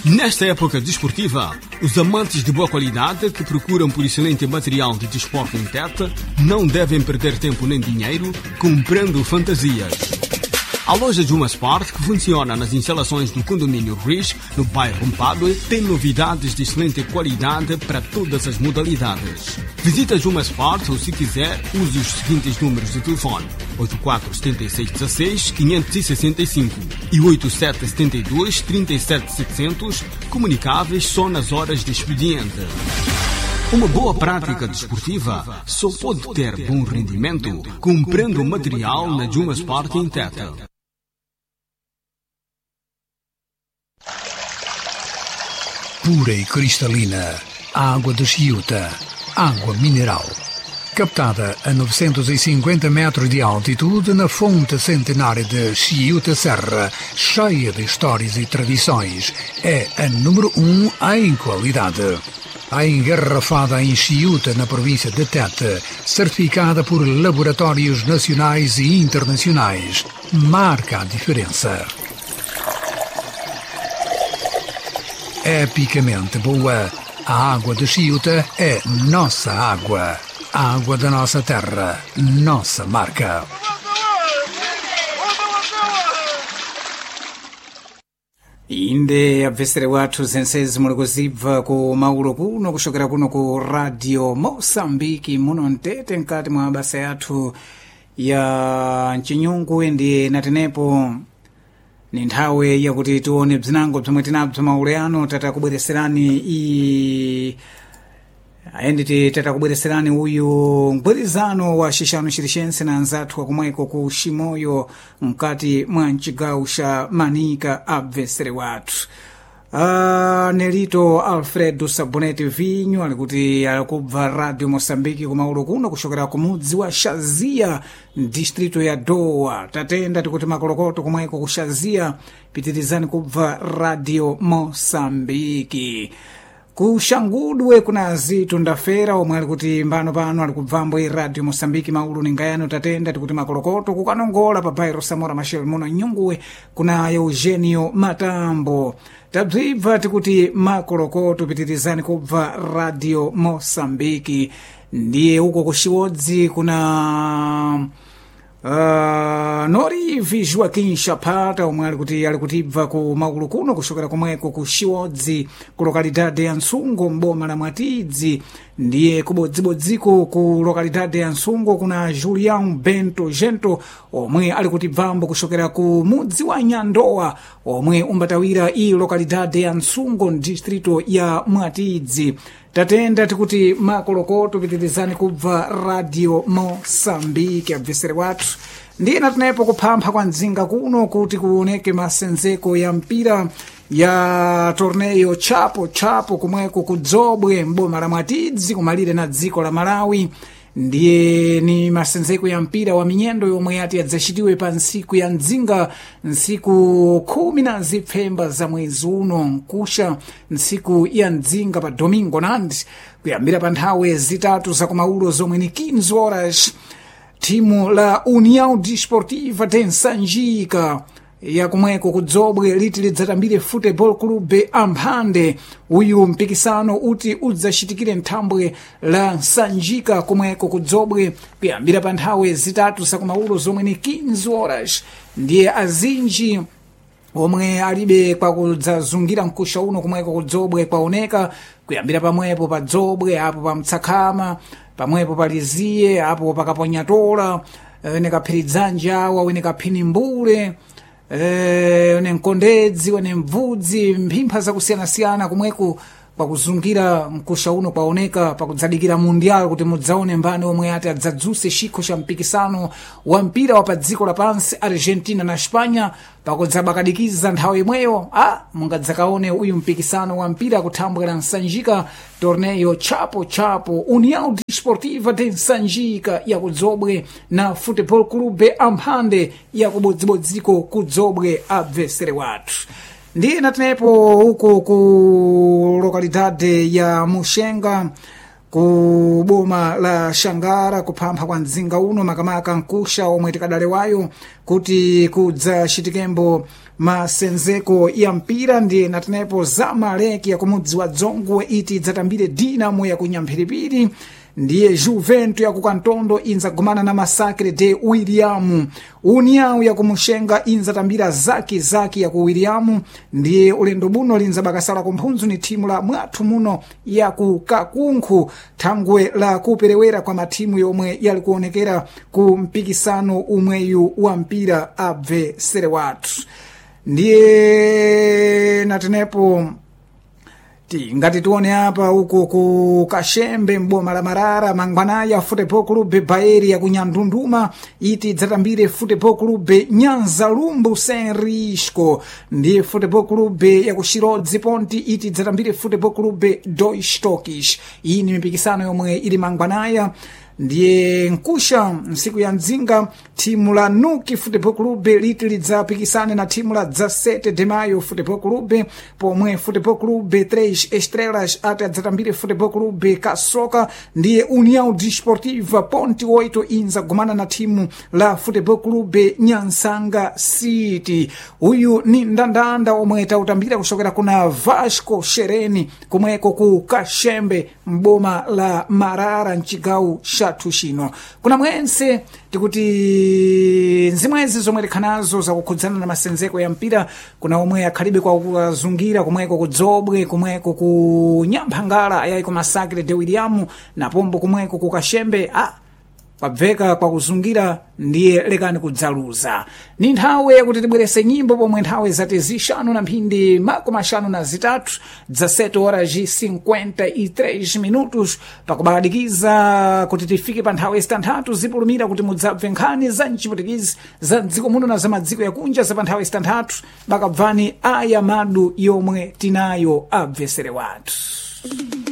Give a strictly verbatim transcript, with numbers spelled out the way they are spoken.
Nesta época desportiva, os amantes de boa qualidade que procuram por excelente material de desporto em Tete não devem perder tempo nem dinheiro comprando fantasias. A loja Juma Sport, que funciona nas instalações do condomínio Riz, no bairro Mpadue, tem novidades de excelente qualidade para todas as modalidades. Visita Juma Sport ou, se quiser, use os seguintes números de telefone: oito quatro sete seis um seis cinco seis cinco e oito sete sete dois três sete sete zero zero, comunicáveis só nas horas de expediente. Uma boa prática desportiva só pode ter bom rendimento comprando material na Juma Sport em Tete. Pura e cristalina, água de Chiuta, água mineral. Captada a novecentos e cinquenta metros de altitude na fonte centenária de Chiuta Serra, cheia de histórias e tradições, é a número um em qualidade. A engarrafada em Chiuta, na província de Tete, certificada por laboratórios nacionais e internacionais, marca a diferença. Epicamente boa, a água de Chiuta é nossa água. A água da nossa terra, nossa marca. inde abvesere wathu zensezi muli kuzibva ku maulo kuno kuchokera kuno ku radio Mosambiki muno mtete mkati mwa mabasa yathu ya mchinyungu ndi natenepo ni nthawi yakuti tione bzinango bzomwe tinabzo maulo yano tatakubwereserani i ayenditi tatakubwereserani uyu mgwirizano wa xixano xilixense na anzathu akumweko ku Ximoyo mkati mwa mcigawo xa Manika abvesere wathu. Uh, Nelito Alfredo Sabonete Vinho ali kuti alikubva radio Mosambiki kumaulo kuno kuchokera ku mudzi wa Xazia distrito ya Dowa. Tatenda tikuti makolokoto kumweko ku Xazia pitirizani kubva radio Mosambiki. Kuxangudwe kuna zitu ndafera omwe ali kuti mbano pano ali kubvambo i radio Mosambiki maulu ningayano. Tatenda tikuti makolokoto kukanongola pa bairro Samora Machel muno Nyungwe kuna Eugenio Matambo. Tabzibva tikuti makolokoto pitirizani kubva radio Mosambiki. Ndiye uko kuxiwodzi kuna Uh, Norivi Joaquim Chapata omwe ali kuti ali kutibva ku maulu kuno kuchokera kumweko ku Xiwodzi ku lokalidade ya Nsungo mboma la Mwatidzi. Ndiye kubodzibodziko ku lokalidade ya Nsungo kuna Julião Bento Gento omwe ali kutibvambo kuchokera ku mudzi wa Nyandoa omwe umbatawira i lokalidade ya Nsungo distrito ya Mwatidzi. Tatenda tikuti makolokoto pitirizani kubva radio Mosambiki abvesere wathu. Ndiye natunepo kuphampha kwa mdzinga kuno kuti kuoneke masenzeko ya mpira ya torneio chapo chapo kumweko kudzobwe mboma la Mwatidzi kumalire na dziko la Malawi. Ndiye ni masenzeko ya mpira wa minyendo yomwe ati adzachitiwe pa nsiku ya mdzinga nsiku khumi na zipfemba za mwezi uno nkusha nsiku ya mdzinga pa domingo nandi kuyambira pa nthawi zitatu za kumaulo zomwe ni quinze horas. Timu la União Desportiva de Nsanjika ya kumweko kudzobwe liti lidzatambire Futebol Clube Amphande. Uyu mpikisano uti udzachitikire nthambwe la Nsanjika kumweko kudzobwe kuyambira pa nthawi zitatu za kumaulo zomwe ni quinze horas. Ndiye azinji omwe alibe kwa kudzazungira mkusha uno kumweko kudzobwe kwaoneka kuyambira pamwepo pa dzobwe apo pa Mtsakhama pamwepo paliziye apo pakaponyatola wene kaphirizanja awa wene kaphini mbule Eh, wene mkondedzi wene mvudzi mphimpha zakusiyana-siyana kumweku pakuzungira mkusha uno kwaoneka pakudzadikira mundial kuti mudzaone mbani omwe ati adzadzuse chikho cha mpikisano wa mpira wa pa dziko lapansi Argentina na Espanya pakudzabakadikiza nthawi imweyo. Ah, mungadzakaone uyu mpikisano wa mpira kuthambwe la Nsanjika torneio chapo chapo União Desportiva de Nsanjika ya kudzobwe na Futebol Clube Amphande ya kubodzibodziko kudzobwe abvesere wathu. Ndiye natenepo huko ku lokalidade ya Muxenga ku boma la Shangara kuphampha kwa mdzinga uno makamaka nkusha omwe tikadalewayo kuti kudzachitikembo masenzeko ya mpira ndiye natenepo za maleki ya kumudzi wa Dzongwe iti dzatambire Dinamo ya kunyamphiripiri ndiye Juventus ya kukantondo inzagumana na Masacre de William. União ya kumushenga inzatambira zaki zaki ya ku William ndiye ulendo buno linzabakasala kumphunzu ni timu la mwathu muno ya ku Kakunkhu thangwe la kuperewera kwa matimu yomwe yali kuonekera ku mpikisano umweyu wa mpira abve serewatu. Ndiye natenepo ngati tione hapa huko ku Kashembe mboma la Marara mangwanaya Futebol Clube Baeri ya kunyandunduma iti dzatambire Futebol Clube Nyanza Lumbu Sem Risco ndiye Futebol Clube ya kushirodzi Ponti iti dzatambire Futebol Clube Dois Toques. Iyi ni mipikisano yomwe ili mangwanaya ndiye nkusha msiku ya Nzinga timu la Nuki Futebol Clube liti lidzapikisane na timu la dezessete de Maio Futebol Clube pomwe Futebol Clube Três Estrelas ati adzatambire Futebol Clube Kasoka ndiye União Desportiva Ponte oito inzagumana na timu la Futebol Clube Nyansanga City. Uyu ni ndandanda omwe tautambira kushokera kuna Vasco Shereni kumweko ku Kashembe mboma la Marara nchigawu chatu chino. Kuna mwense tikuti nzimwezi zomwe likhanazo zakukhudzana na masenzeko ya mpira kuna omwe akhalibe kwa kuzungira kumweko kudzobwe kumweko ku Nyamphangala ayayi ku Masacre de William na pombo kumweko ku Kashembe ah pabveka kwa kuzungira ndiye lekani kudzaluza. Ni nthawe yakuti tibwerese nyimbo pomwe nthawe zati zixanu na mphindi makumi axanu na zitatu dezessete horas e cinquenta e três minutos pakubadikiza kuti tifike pa nthawe zitanthatu zipulumira kuti mudzabve nkhani za mchiputikizi za dziko muno na za madziko yakunja za pa nthawe zitanthatu bakabvani aya madu yomwe tinayo abvesere watu.